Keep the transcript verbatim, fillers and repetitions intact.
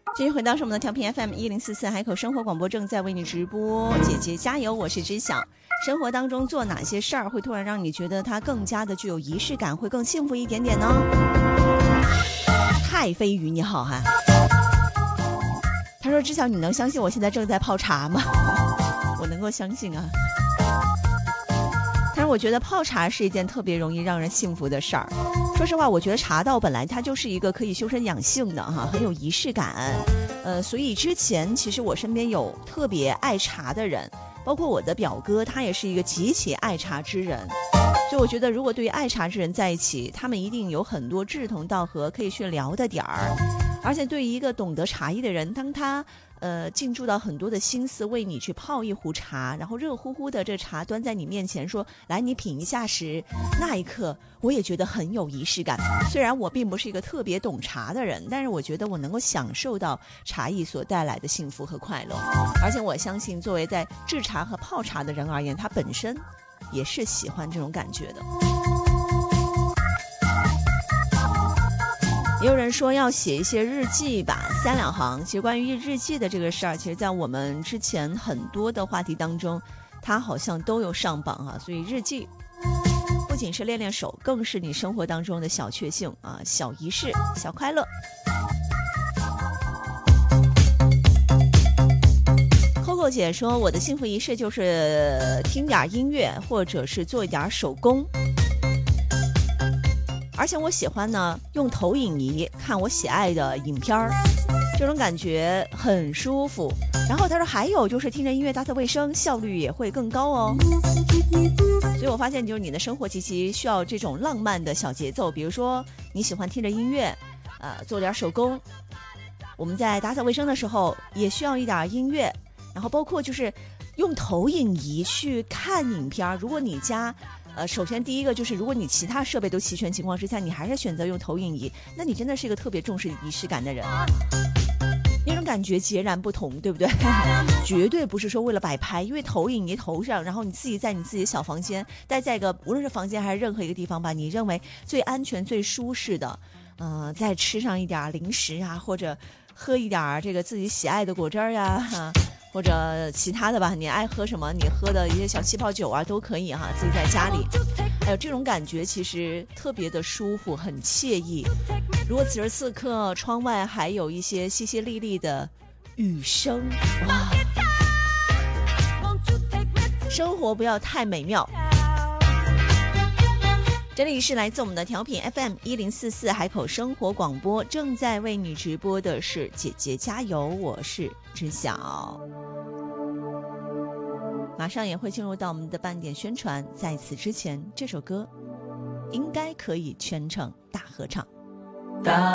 继续回到是我们的调频 F M 一零四四海口生活广播，正在为你直播。姐姐加油，我是知晓。生活当中做哪些事儿会突然让你觉得它更加的具有仪式感，会更幸福一点点呢？太飞鱼你好哈，他说知晓你能相信我现在正在泡茶吗？我能够相信啊。但是我觉得泡茶是一件特别容易让人幸福的事儿。说实话，我觉得茶道本来它就是一个可以修身养性的哈，很有仪式感。呃，所以之前其实我身边有特别爱茶的人，包括我的表哥，他也是一个极其爱茶之人。所以我觉得，如果对于爱茶之人在一起，他们一定有很多志同道合可以去聊的点儿。而且对于一个懂得茶艺的人，当他呃进驻到很多的心思为你去泡一壶茶，然后热乎乎的这茶端在你面前说来你品一下时，那一刻我也觉得很有仪式感。虽然我并不是一个特别懂茶的人，但是我觉得我能够享受到茶艺所带来的幸福和快乐。而且我相信作为在制茶和泡茶的人而言，他本身也是喜欢这种感觉的。也有人说要写一些日记吧，三两行。其实关于日记的这个事儿，其实在我们之前很多的话题当中，它好像都有上榜啊。所以日记不仅是练练手，更是你生活当中的小确幸啊，小仪式，小快乐。Coco 姐说，我的幸福仪式就是听点音乐，或者是做一点手工。而且我喜欢呢用投影仪看我喜爱的影片儿，这种感觉很舒服。然后他说还有就是听着音乐打扫卫生，效率也会更高哦。所以我发现就是你的生活极其需要这种浪漫的小节奏，比如说你喜欢听着音乐呃，做点手工，我们在打扫卫生的时候也需要一点音乐，然后包括就是用投影仪去看影片。如果你家呃，首先第一个就是，如果你其他设备都齐全情况之下，你还是选择用投影仪，那你真的是一个特别重视仪式感的人，那种感觉截然不同，对不对？绝对不是说为了摆拍，因为投影仪投上，然后你自己在你自己的小房间待在一个无论是房间还是任何一个地方吧，你认为最安全最舒适的，呃，再吃上一点零食啊，或者喝一点这个自己喜爱的果汁儿呀、啊或者其他的吧，你爱喝什么你喝的一些小气泡酒啊都可以哈，自己在家里还有这种感觉其实特别的舒服，很惬意。如果此时此刻窗外还有一些淅淅沥沥的雨声，哇，生活不要太美妙。这里是来自我们的调频 F M 一零四四海口生活广播，正在为你直播的是姐姐加油，我是知晓。马上也会进入到我们的半点宣传，在此之前这首歌应该可以全程大合唱。